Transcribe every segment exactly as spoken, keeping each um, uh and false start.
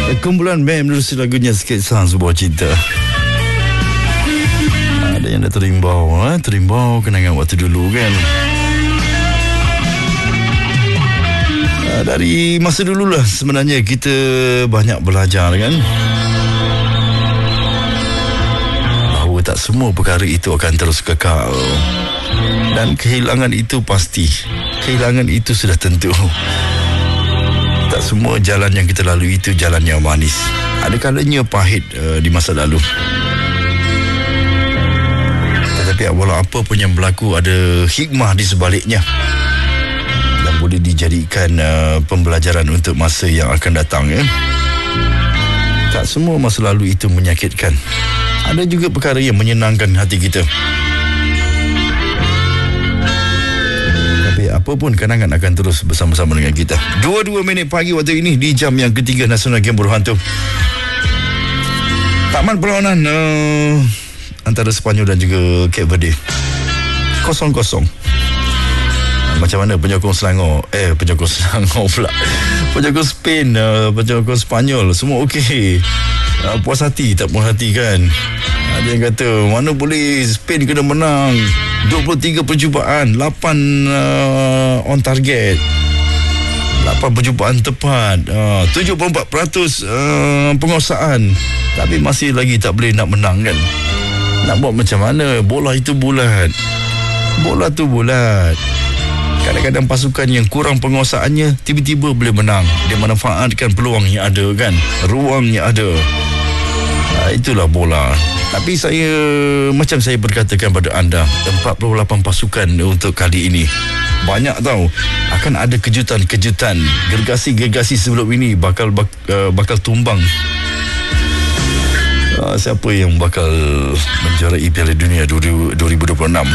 Kumpulan band menerusi lagunya Sketsa Sebuah Cinta. Ada yang dah terimbau eh? Terimbau kenangan waktu dulu kan. Dari masa dululah sebenarnya kita banyak belajar kan, bahawa tak semua perkara itu akan terus kekal. Dan kehilangan itu pasti. Kehilangan itu sudah tentu. Tak semua jalan yang kita lalui itu jalan yang manis. Ada kalanya pahit uh, di masa lalu. Tetapi walau apa pun yang berlaku, ada hikmah di sebaliknya yang boleh dijadikan uh, pembelajaran untuk masa yang akan datang ya. Tak semua masa lalu itu menyakitkan. Ada juga perkara yang menyenangkan hati kita. Apapun kenangan akan terus bersama-sama dengan kita. dua puluh dua minit pagi waktu ini di jam yang ketiga Nasional Game Buruh Hantu. Tamat perlawanan uh, antara Sepanyol dan juga Cape Verde kosong kosong. Macam mana penyokong Selangor Eh penyokong Selangor pula penyokong Spain, uh, penyokong Sepanyol semua okey, uh, puas hati tak puas hati kan. Ada yang kata mana boleh Spain kena menang dua puluh tiga percubaan, lapan uh, on target, lapan percubaan tepat, uh, tujuh puluh empat peratus uh, penguasaan, tapi masih lagi tak boleh nak menang kan. Nak buat macam mana? Bola itu bulat. Bola tu bulat. Kadang-kadang pasukan yang kurang penguasaannya tiba-tiba boleh menang. Dia manfaatkan peluang yang ada kan, ruang yang ada. uh, Itulah bola. Tapi saya, macam saya berkatakan pada anda, empat puluh lapan pasukan untuk kali ini. Banyak tahu, akan ada kejutan-kejutan. Gergasi-gergasi sebelum ini bakal bak, uh, bakal tumbang. Uh, siapa yang bakal menjuarai Piala Dunia dua ribu dua puluh enam?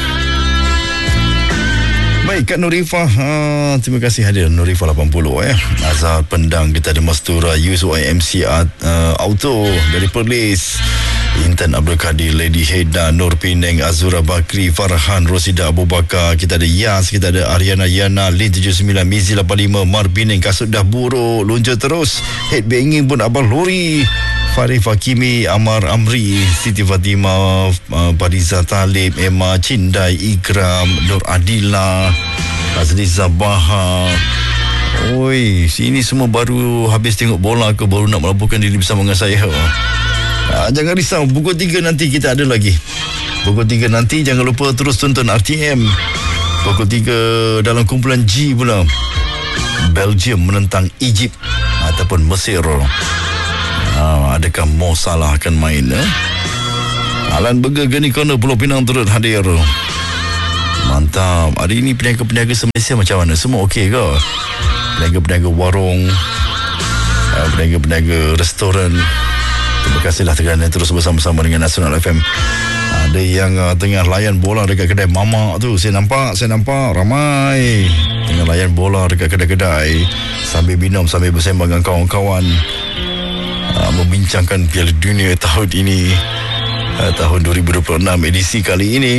Baik, Kak Nurifah, uh, terima kasih hadir Nurifah lapan puluh eh. Azhar Pendang, kita ada Mastura, Yuzu I M C uh, Auto dari Perlis, Intan Abdul Kadir, Lady Heda, Nur Penang, Azura Bakri, Farhan, Rosida Abu Bakar, kita ada Yas, kita ada Ariana Yana, Lin tujuh sembilan, Mizi lapan lima, Mar Penang, kasut dah buruk, lunca terus, headbanging pun Abang Lori, Farif Hakimi, Amar Amri, Siti Fatimah, uh, Pariza Talib, Emma Cindai, Ikram, Nur Adila, Azli Zabaha. Oi, sini semua baru habis tengok bola ke, baru nak melaburkan diri bersama dengan saya. Ah, jangan risau, pukul tiga nanti kita ada lagi. Pukul tiga nanti jangan lupa terus tonton R T M. Pukul tiga dalam kumpulan G pula, Belgium menentang Egypt ataupun Mesir. Ah, adakah Mo Salah akan main eh? Alan Burger Geni Corner Pulau Pinang turut hadir. Mantap. Hari ini peniaga-peniaga se-Malaysia macam mana? Semua okey ke? Peniaga-peniaga warung, uh, peniaga-peniaga restoran, terima kasihlah kerana terus bersama-sama dengan Nasional F M. Ada yang uh, tengah layan bola dekat kedai mamak tu. Saya nampak, saya nampak ramai tengah layan bola dekat kedai-kedai sambil minum, sambil bersembang dengan kawan-kawan, uh, membincangkan Piala Dunia tahun ini, uh, tahun dua ribu dua puluh enam edisi kali ini.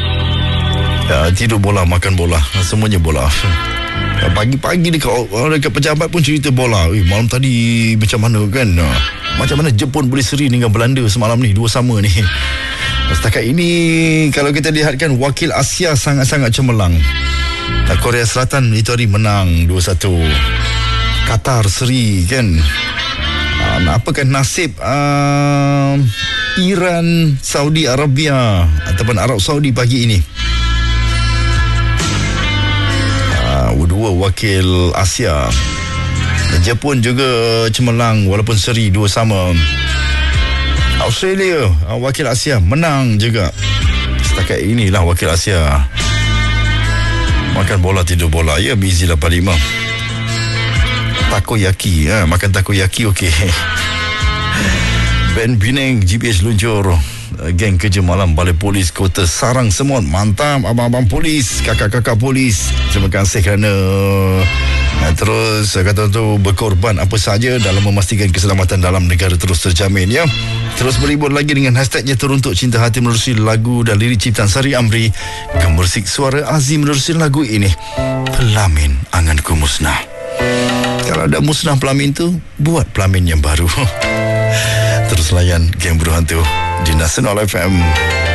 Uh, tidur bola, makan bola, semuanya bola. Uh, pagi-pagi dekat, dekat pejabat pun cerita bola. Eh, malam tadi macam mana kan? Uh, macam mana Jepun boleh seri dengan Belanda semalam ni, dua sama ni. Setakat ini kalau kita lihatkan wakil Asia sangat-sangat cemerlang. Korea Selatan itu hari menang dua satu. Qatar seri kan. Uh, apakah nasib uh, Iran, Saudi Arabia ataupun Arab Saudi pagi ini? Uh, dua wakil Asia. Jepun juga cemerlang walaupun seri dua sama. Australia, uh, wakil Asia menang juga. Setakat inilah wakil Asia. Makan bola, tidur bola. Ya, Mizi lapan lima. Takoyaki, eh, makan takoyaki okey. Ben Penang, G P S luncur. Uh, geng kerja malam Balai Polis Kota Sarang Semut. Mantap abang-abang polis, kakak-kakak polis. Terima kasih kerana uh, terus uh, kata tu berkorban apa saja dalam memastikan keselamatan dalam negara terus terjamin ya. Terus berlibur lagi dengan hashtagnya Teruntuk Cinta Hati menerusi lagu dan lirik ciptaan Sari Amri. Gemersik suara Azim menerusi lagu ini, Pelamin Anganku Musnah. Kalau ada musnah pelamin tu, buat pelamin yang baru. Terus layan Geng Beru Hantu di Nasional F M.